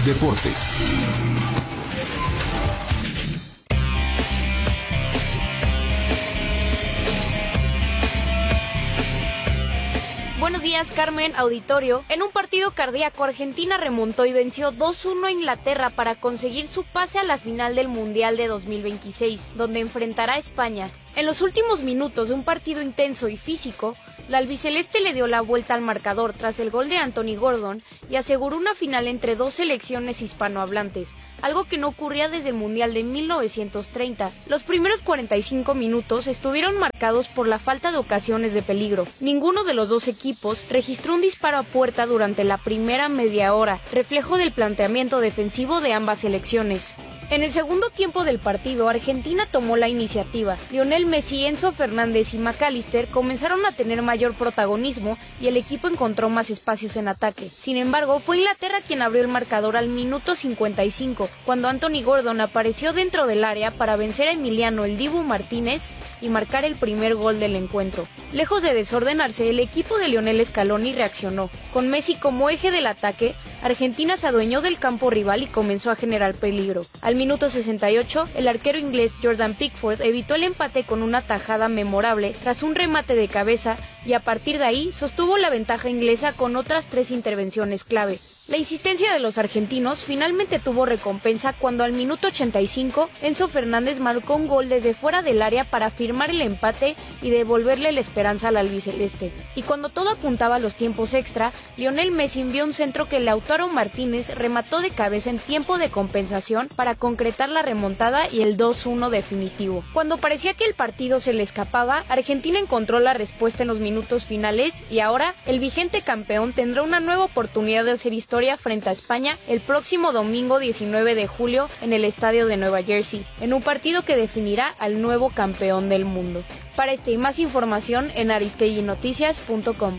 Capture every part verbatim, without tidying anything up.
Deportes. Buenos días, Carmen, auditorio. En un partido cardíaco, Argentina remontó y venció dos uno a Inglaterra para conseguir su pase a la final del Mundial de dos mil veintiséis, donde enfrentará a España. En los últimos minutos de un partido intenso y físico, la albiceleste le dio la vuelta al marcador tras el gol de Anthony Gordon y aseguró una final entre dos selecciones hispanohablantes, algo que no ocurría desde el Mundial de mil novecientos treinta. Los primeros cuarenta y cinco minutos estuvieron marcados por la falta de ocasiones de peligro. Ninguno de los dos equipos registró un disparo a puerta durante la primera media hora, reflejo del planteamiento defensivo de ambas selecciones. En el segundo tiempo del partido, Argentina tomó la iniciativa. Lionel Messi, Enzo Fernández y McAllister comenzaron a tener mayor protagonismo y el equipo encontró más espacios en ataque. Sin embargo, fue Inglaterra quien abrió el marcador al minuto cincuenta y cinco, cuando Anthony Gordon apareció dentro del área para vencer a Emiliano el Dibu Martínez y marcar el primer gol del encuentro. Lejos de desordenarse, el equipo de Lionel Scaloni reaccionó. Con Messi como eje del ataque, Argentina se adueñó del campo rival y comenzó a generar peligro. Al minuto sesenta y ocho, el arquero inglés Jordan Pickford evitó el empate con una tajada memorable tras un remate de cabeza y a partir de ahí sostuvo la ventaja inglesa con otras tres intervenciones clave. La insistencia de los argentinos finalmente tuvo recompensa cuando al minuto ochenta y cinco Enzo Fernández marcó un gol desde fuera del área para firmar el empate y devolverle la esperanza al albiceleste. Y cuando todo apuntaba a los tiempos extra, Lionel Messi envió un centro que Lautaro Martínez remató de cabeza en tiempo de compensación para concretar la remontada y el dos uno definitivo. Cuando parecía que el partido se le escapaba, Argentina encontró la respuesta en los minutos finales y ahora el vigente campeón tendrá una nueva oportunidad de hacer historia frente a España el próximo domingo diecinueve de julio en el estadio de Nueva Jersey, en un partido que definirá al nuevo campeón del mundo. Para este y más información en aristegui noticias punto com.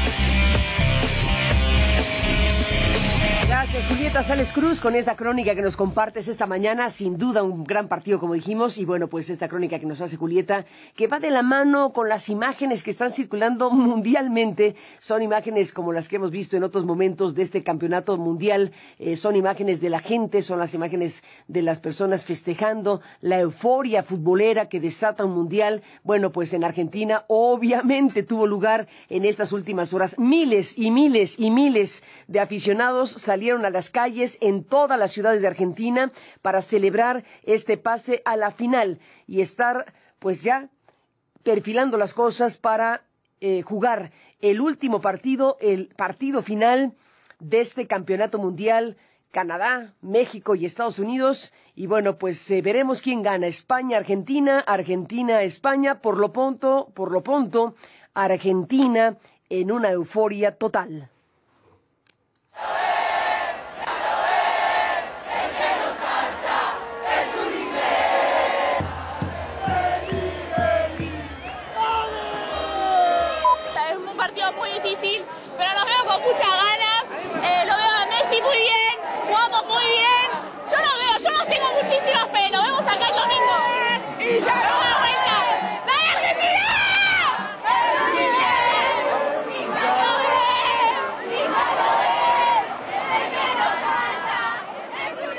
Gracias, Julieta Sales Cruz, con esta crónica que nos compartes esta mañana. Sin duda un gran partido, como dijimos, y bueno, pues esta crónica que nos hace Julieta, que va de la mano con las imágenes que están circulando mundialmente. Son imágenes como las que hemos visto en otros momentos de este campeonato mundial. Eh, son imágenes de la gente, son las imágenes de las personas festejando la euforia futbolera que desata un mundial. Bueno, pues en Argentina obviamente tuvo lugar en estas últimas horas. Miles y miles y miles de aficionados salieron a las calles en todas las ciudades de Argentina para celebrar este pase a la final y estar pues ya perfilando las cosas para eh, jugar el último partido, el partido final de este campeonato mundial. Canadá, México y Estados Unidos, y bueno, pues eh, veremos quién gana, España, Argentina, Argentina, España. Por lo pronto, por lo pronto, Argentina en una euforia total. Muy difícil, pero nos veo con muchas ganas. Eh, lo veo a Messi muy bien, jugamos muy bien. Yo lo veo, yo nos tengo muchísima fe. Nos vemos acá el domingo. Y ya no da vuelta. ¡Dale, Argentina! ¡Muy bien! ¡Y ya lo ves! ¡Y ya lo ves! ¡El que nos salta es un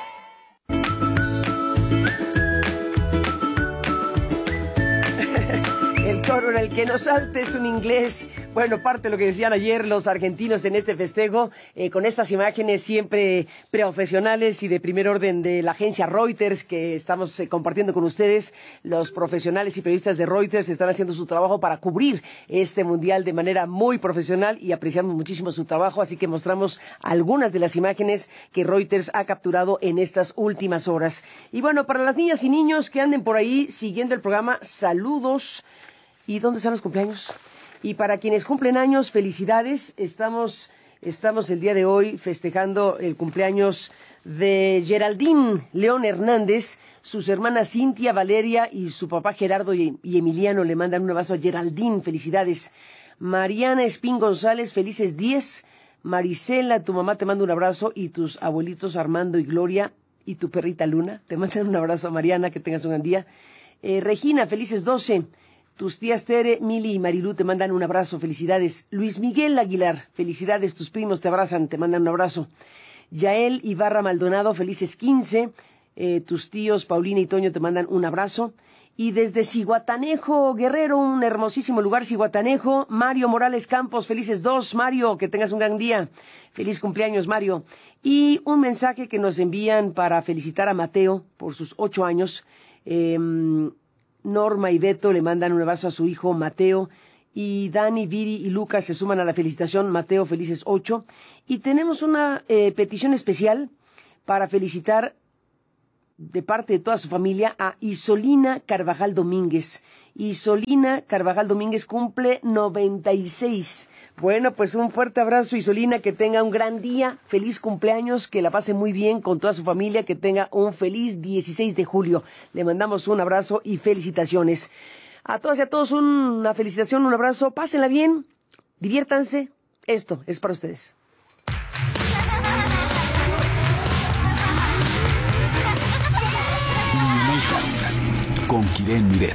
El toro en el que no salte es un inglés. Bueno, parte de lo que decían ayer los argentinos en este festejo, eh, con estas imágenes siempre profesionales y de primer orden de la agencia Reuters que estamos eh, compartiendo con ustedes. Los profesionales y periodistas de Reuters están haciendo su trabajo para cubrir este mundial de manera muy profesional y apreciamos muchísimo su trabajo, así que mostramos algunas de las imágenes que Reuters ha capturado en estas últimas horas. Y bueno, para las niñas y niños que anden por ahí siguiendo el programa, saludos. ¿Y dónde están los cumpleaños? Y para quienes cumplen años, felicidades. Estamos, estamos el día de hoy festejando el cumpleaños de Geraldine León Hernández. Sus hermanas Cintia, Valeria y su papá Gerardo y, y Emiliano le mandan un abrazo a Geraldine. Felicidades. Mariana Espín González, felices diez. Marisela, tu mamá te manda un abrazo y tus abuelitos Armando y Gloria y tu perrita Luna. Te mandan un abrazo, Mariana, que tengas un gran día. Eh, Regina, felices doce. Tus tías Tere, Mili y Marilú te mandan un abrazo, felicidades. Luis Miguel Aguilar, felicidades, tus primos te abrazan, te mandan un abrazo. Yael Ibarra Maldonado, felices quince. Eh, tus tíos Paulina y Toño te mandan un abrazo. Y desde Zihuatanejo, Guerrero, un hermosísimo lugar, Zihuatanejo, Mario Morales Campos, felices dos, Mario, que tengas un gran día. Feliz cumpleaños, Mario. Y un mensaje que nos envían para felicitar a Mateo por sus ocho años. Eh, Norma y Beto le mandan un abrazo a su hijo Mateo. Y Dani, Viri y Lucas se suman a la felicitación. Mateo, felices ocho. Y tenemos una eh, petición especial para felicitar de parte de toda su familia a Isolina Carvajal Domínguez. Isolina Carvajal Domínguez cumple noventa y seis. Bueno, pues un fuerte abrazo, Isolina, que tenga un gran día, feliz cumpleaños, que la pase muy bien con toda su familia, que tenga un feliz dieciséis de julio. Le mandamos un abrazo y felicitaciones. A todas y a todos una felicitación, un abrazo, pásenla bien, diviértanse, esto es para ustedes. Con Kiren Miret.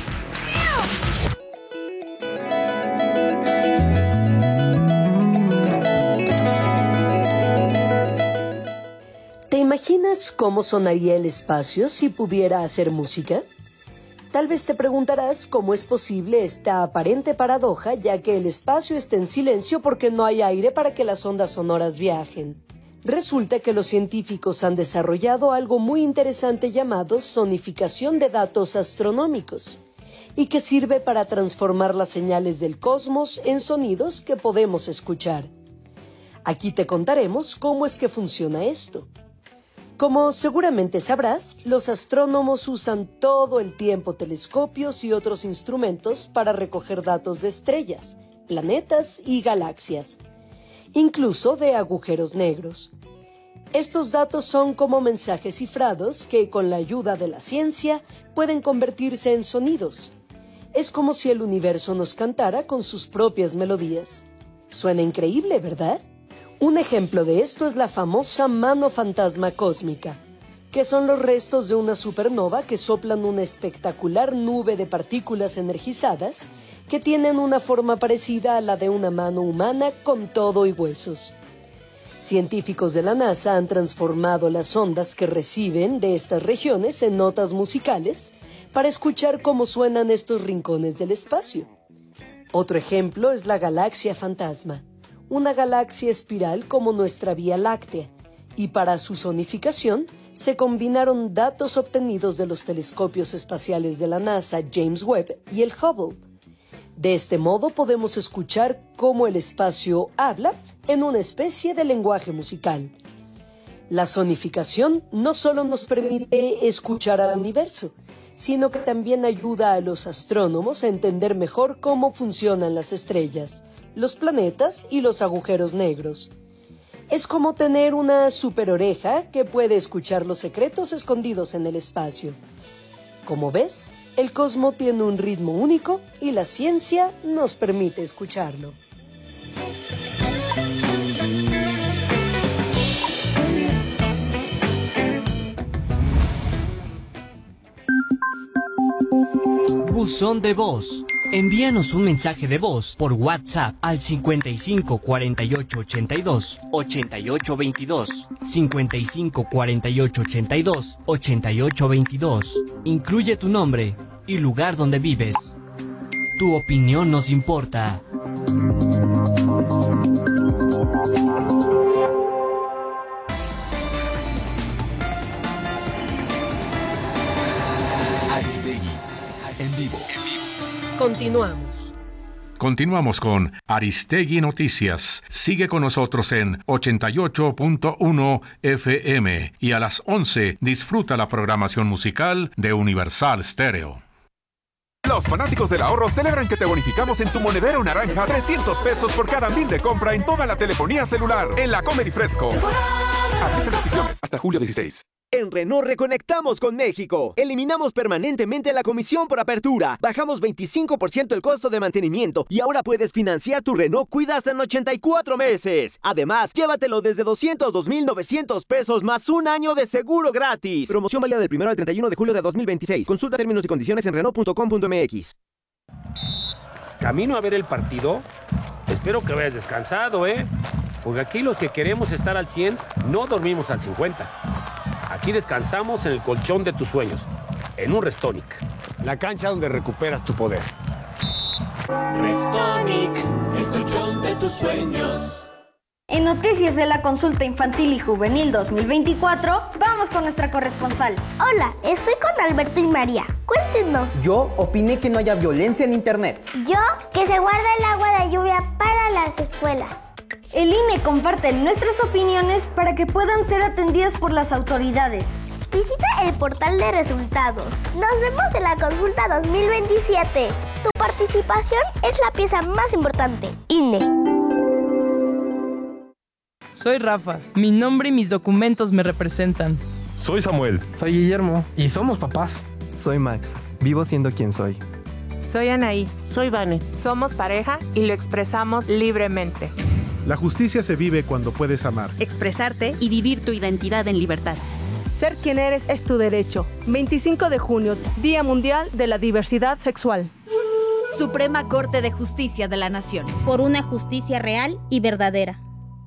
¿Te imaginas cómo sonaría el espacio si pudiera hacer música? Tal vez te preguntarás cómo es posible esta aparente paradoja, ya que el espacio está en silencio porque no hay aire para que las ondas sonoras viajen. Resulta que los científicos han desarrollado algo muy interesante llamado sonificación de datos astronómicos y que sirve para transformar las señales del cosmos en sonidos que podemos escuchar. Aquí te contaremos cómo es que funciona esto. Como seguramente sabrás, los astrónomos usan todo el tiempo telescopios y otros instrumentos para recoger datos de estrellas, planetas y galaxias, incluso de agujeros negros. Estos datos son como mensajes cifrados que, con la ayuda de la ciencia, pueden convertirse en sonidos. Es como si el universo nos cantara con sus propias melodías. Suena increíble, ¿verdad? Un ejemplo de esto es la famosa mano fantasma cósmica, que son los restos de una supernova que soplan una espectacular nube de partículas energizadas que tienen una forma parecida a la de una mano humana con todo y huesos. Científicos de la NASA han transformado las ondas que reciben de estas regiones en notas musicales para escuchar cómo suenan estos rincones del espacio. Otro ejemplo es la galaxia fantasma, una galaxia espiral como nuestra Vía Láctea, y para su sonificación se combinaron datos obtenidos de los telescopios espaciales de la NASA James Webb y el Hubble. De este modo podemos escuchar cómo el espacio habla en una especie de lenguaje musical. La sonificación no solo nos permite escuchar al universo, sino que también ayuda a los astrónomos a entender mejor cómo funcionan las estrellas, los planetas y los agujeros negros. Es como tener una super oreja que puede escuchar los secretos escondidos en el espacio. Como ves, el cosmos tiene un ritmo único y la ciencia nos permite escucharlo. Buzón de voz. Envíanos un mensaje de voz por WhatsApp al cincuenta y cinco cuarenta y ocho ochenta y dos ochenta y ocho veintidós, cincuenta y cinco cuarenta y ocho ochenta y dos ochenta y ocho veintidós. Incluye tu nombre y lugar donde vives. Tu opinión nos importa. Aristegui, en vivo. Continuamos. Continuamos con Aristegui Noticias. Sigue con nosotros en ochenta y ocho punto uno F M y a las once disfruta la programación musical de Universal Stereo. Los fanáticos del ahorro celebran que te bonificamos en tu monedero naranja trescientos pesos por cada mil de compra en toda la telefonía celular en la Comer y Fresco. Aplica restricciones hasta julio dieciséis. En Renault reconectamos con México. Eliminamos permanentemente la comisión por apertura. Bajamos veinticinco por ciento el costo de mantenimiento y ahora puedes financiar tu Renault Cuida hasta en ochenta y cuatro meses. Además, llévatelo desde doscientos dos mil novecientos pesos más un año de seguro gratis. Promoción válida del primero al treinta y uno de julio de dos mil veintiséis. Consulta términos y condiciones en Renault punto com punto m x. Camino a ver el partido. Espero que vayas descansado, ¿eh? porque aquí los que queremos estar al cien no dormimos al cincuenta. Aquí descansamos en el colchón de tus sueños, en un Restonic, la cancha donde recuperas tu poder. Restonic, el colchón de tus sueños. En Noticias de la Consulta Infantil y Juvenil dos mil veinticuatro, vamos con nuestra corresponsal. Hola, estoy con Alberto y María. Cuéntenos. Yo opiné que no haya violencia en Internet. Yo, que se guarda el agua de lluvia para las escuelas. El I N E comparte nuestras opiniones para que puedan ser atendidas por las autoridades. Visita el portal de resultados. Nos vemos en la Consulta dos mil veintisiete. Tu participación es la pieza más importante. I N E. Soy Rafa. Mi nombre y mis documentos me representan. Soy Samuel. Soy Guillermo. Y somos papás. Soy Max. Vivo siendo quien soy. Soy Anaí. Soy Vane. Somos pareja y lo expresamos libremente. La justicia se vive cuando puedes amar, expresarte y vivir tu identidad en libertad. Ser quien eres es tu derecho. veinticinco de junio, Día Mundial de la Diversidad Sexual. Suprema Corte de Justicia de la Nación. Por una justicia real y verdadera.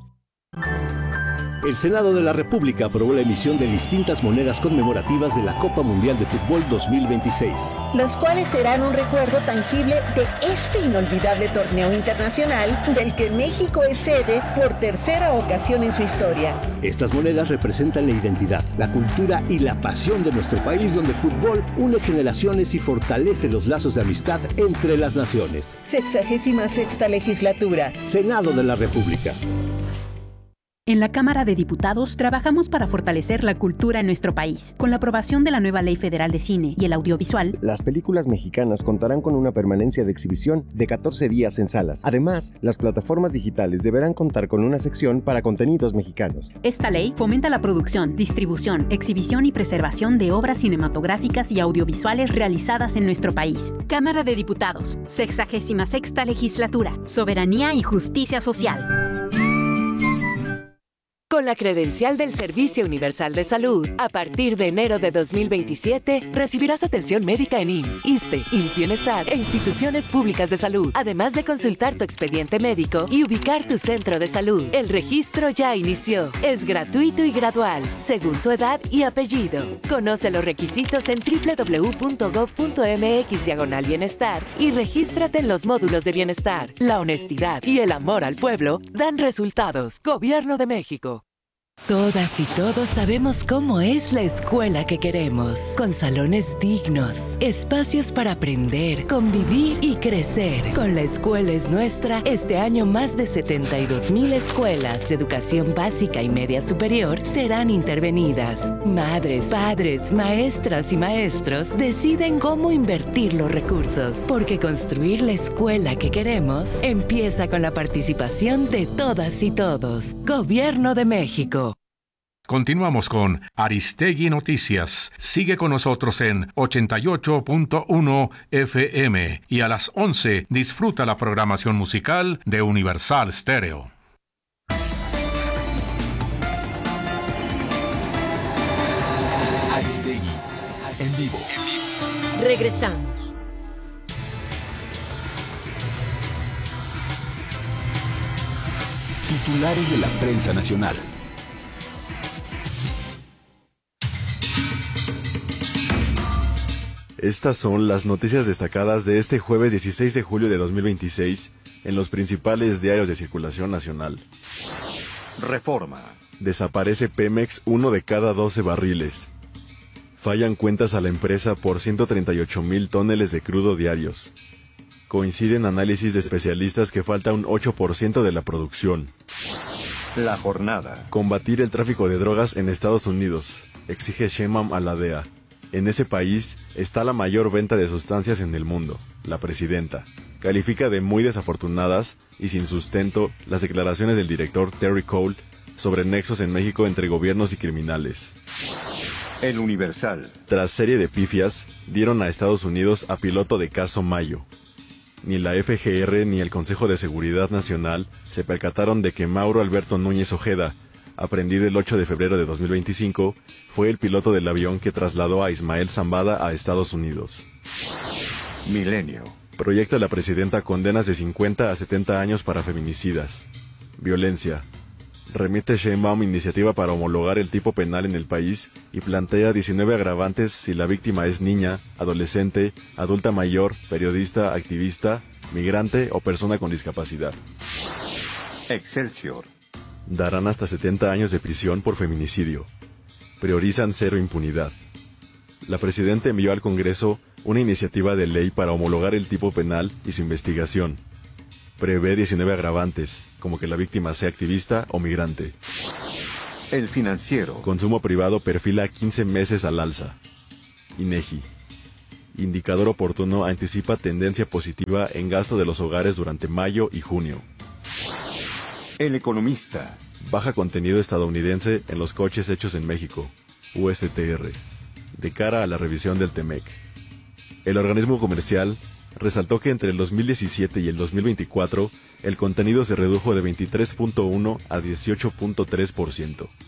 El Senado de la República aprobó la emisión de distintas monedas conmemorativas de la Copa Mundial de Fútbol dos mil veintiséis. Las cuales serán un recuerdo tangible de este inolvidable torneo internacional del que México es sede por tercera ocasión en su historia. Estas monedas representan la identidad, la cultura y la pasión de nuestro país, donde el fútbol une generaciones y fortalece los lazos de amistad entre las naciones. Sexagésima sexta legislatura. Senado de la República. En la Cámara de Diputados trabajamos para fortalecer la cultura en nuestro país. Con la aprobación de la nueva Ley Federal de Cine y el Audiovisual, las películas mexicanas contarán con una permanencia de exhibición de catorce días en salas. Además, las plataformas digitales deberán contar con una sección para contenidos mexicanos. Esta ley fomenta la producción, distribución, exhibición y preservación de obras cinematográficas y audiovisuales realizadas en nuestro país. Cámara de Diputados, sexagésima sexta legislatura, soberanía y justicia social. Con la credencial del Servicio Universal de Salud, a partir de enero de dos mil veintisiete, recibirás atención médica en I M S S, ISSSTE, I M S S Bienestar e instituciones públicas de salud, además de consultar tu expediente médico y ubicar tu centro de salud. El registro ya inició. Es gratuito y gradual, según tu edad y apellido. Conoce los requisitos en doble u doble u doble u punto gob punto eme equis diagonal bienestar y regístrate en los módulos de bienestar. La honestidad y el amor al pueblo dan resultados. Gobierno de México. Todas y todos sabemos cómo es la escuela que queremos, con salones dignos, espacios para aprender, convivir y crecer. Con La Escuela es Nuestra, este año más de setenta y dos mil escuelas de educación básica y media superior serán intervenidas. Madres, padres, maestras y maestros deciden cómo invertir los recursos, porque construir la escuela que queremos empieza con la participación de todas y todos. Gobierno de México. Continuamos con Aristegui Noticias. Sigue con nosotros en ochenta y ocho punto uno F M y a las once disfruta la programación musical de Universal Stereo. Aristegui en vivo. Regresamos. Titulares de la prensa nacional. Estas son las noticias destacadas de este jueves dieciséis de julio de dos mil veintiséis en los principales diarios de circulación nacional. Reforma. Desaparece Pemex uno de cada doce barriles. Fallan cuentas a la empresa por ciento treinta y ocho mil toneladas de crudo diarios. Coinciden análisis de especialistas que falta un ocho por ciento de la producción. La jornada. Combatir el tráfico de drogas en Estados Unidos, exige Sheinbaum a la D E A. En ese país está la mayor venta de sustancias en el mundo. La presidenta califica de muy desafortunadas y sin sustento las declaraciones del director Terry Cole sobre nexos en México entre gobiernos y criminales. El Universal. Tras serie de pifias, dieron a Estados Unidos a piloto de caso Mayo. Ni la F G R ni el Consejo de Seguridad Nacional se percataron de que Mauro Alberto Núñez Ojeda, aprendido el ocho de febrero de dos mil veinticinco, fue el piloto del avión que trasladó a Ismael Zambada a Estados Unidos. Milenio. Proyecta la presidenta condenas de cincuenta a setenta años para feminicidas. Violencia. Remite Sheinbaum iniciativa para homologar el tipo penal en el país y plantea diecinueve agravantes si la víctima es niña, adolescente, adulta mayor, periodista, activista, migrante o persona con discapacidad. Excelsior. Darán hasta setenta años de prisión por feminicidio. Priorizan cero impunidad. La presidenta envió al Congreso una iniciativa de ley para homologar el tipo penal y su investigación. Prevé diecinueve agravantes, como que la víctima sea activista o migrante. El Financiero. Consumo privado perfila quince meses al alza. INEGI. Indicador oportuno anticipa tendencia positiva en gasto de los hogares durante mayo y junio. El Economista. Baja contenido estadounidense en los coches hechos en México, U S T R, de cara a la revisión del TEMEC. El organismo comercial resaltó que entre el dos mil diecisiete y el dos mil veinticuatro, el contenido se redujo de veintitrés punto uno a dieciocho punto tres por ciento.